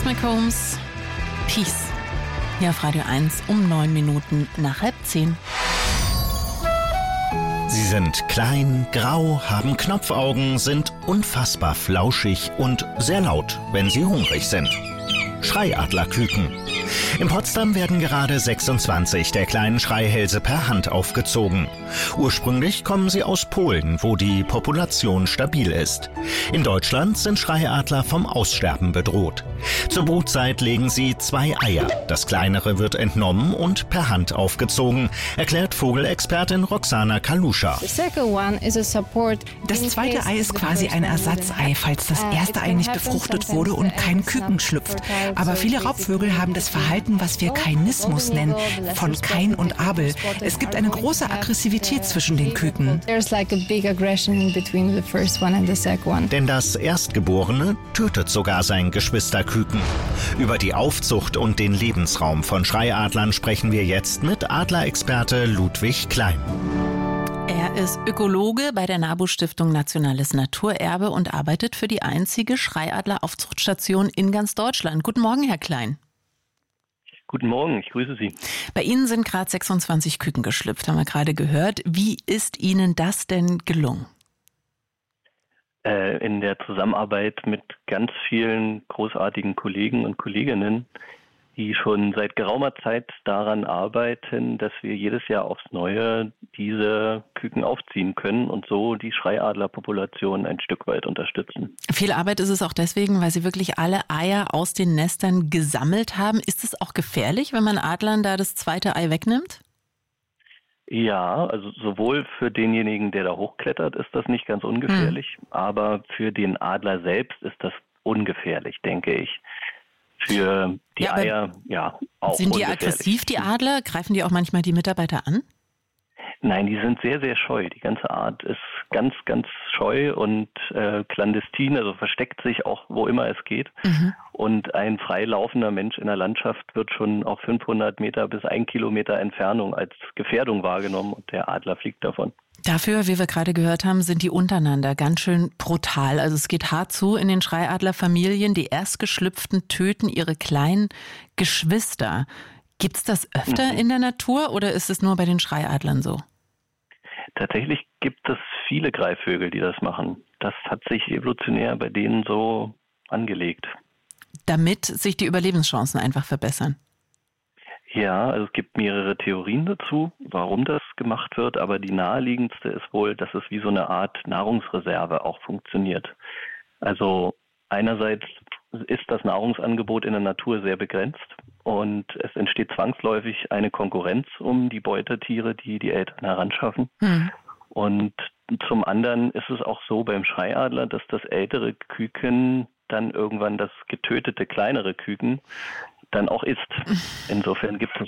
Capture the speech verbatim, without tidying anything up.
McCombs, Peace. Hier auf Radio eins um neun Minuten nach halb zehn. Sie sind klein, grau, haben Knopfaugen, sind unfassbar flauschig und sehr laut, wenn sie hungrig sind. Schreiadlerküken. In Potsdam werden gerade sechsundzwanzig der kleinen Schreihälse per Hand aufgezogen. Ursprünglich kommen sie aus Polen, wo die Population stabil ist. In Deutschland sind Schreiadler vom Aussterben bedroht. Zur Brutzeit legen sie zwei Eier. Das kleinere wird entnommen und per Hand aufgezogen, erklärt Vogelexpertin Roxana Kaluscha. Das zweite Ei ist quasi ein Ersatzei, falls das erste Ei nicht befruchtet wurde und kein Küken schlüpft. Aber viele Raubvögel haben das Verhalten, was wir Kainismus nennen, von Kain und Abel. Es gibt eine große Aggressivität zwischen den Küken. Denn das Erstgeborene tötet sogar sein Geschwisterküken. Über die Aufzucht und den Lebensraum von Schreiadlern sprechen wir jetzt mit Adlerexperte Ludwig Klein. Er ist Ökologe bei der NABU-Stiftung Nationales Naturerbe und arbeitet für die einzige Schreiadler-Aufzuchtstation in ganz Deutschland. Guten Morgen, Herr Klein. Guten Morgen, ich grüße Sie. Bei Ihnen sind gerade sechsundzwanzig Küken geschlüpft, haben wir gerade gehört. Wie ist Ihnen das denn gelungen? Äh, in der Zusammenarbeit mit ganz vielen großartigen Kollegen und Kolleginnen, die schon seit geraumer Zeit daran arbeiten, dass wir jedes Jahr aufs Neue diese Küken aufziehen können und so die Schreiadlerpopulation ein Stück weit unterstützen. Viel Arbeit ist es auch deswegen, weil Sie wirklich alle Eier aus den Nestern gesammelt haben. Ist es auch gefährlich, wenn man Adlern da das zweite Ei wegnimmt? Ja, also sowohl für denjenigen, der da hochklettert, ist das nicht ganz ungefährlich, hm. aber für den Adler selbst ist das ungefährlich, denke ich. Für die ja, Eier, ja, auch sind die aggressiv, die Adler? Greifen die auch manchmal die Mitarbeiter an? Nein, die sind sehr, sehr scheu. Die ganze Art ist ganz, ganz scheu und äh, clandestin, also versteckt sich auch, wo immer es geht. Mhm. Und ein freilaufender Mensch in der Landschaft wird schon auf fünfhundert Meter bis ein Kilometer Entfernung als Gefährdung wahrgenommen und der Adler fliegt davon. Dafür, wie wir gerade gehört haben, sind die untereinander ganz schön brutal. Also es geht hart zu in den Schreiadlerfamilien. Die Erstgeschlüpften töten ihre kleinen Geschwister. Gibt es das öfter mhm. in der Natur oder ist es nur bei den Schreiadlern so? Tatsächlich gibt es viele Greifvögel, die das machen. Das hat sich evolutionär bei denen so angelegt. Damit sich die Überlebenschancen einfach verbessern? Ja, also es gibt mehrere Theorien dazu, warum das gemacht wird, aber die naheliegendste ist wohl, dass es wie so eine Art Nahrungsreserve auch funktioniert. Also einerseits ist das Nahrungsangebot in der Natur sehr begrenzt und es entsteht zwangsläufig eine Konkurrenz um die Beutetiere, die die Eltern heranschaffen. Hm. Und zum anderen ist es auch so beim Schreiadler, dass das ältere Küken dann irgendwann das getötete kleinere Küken dann auch isst. Insofern gibt es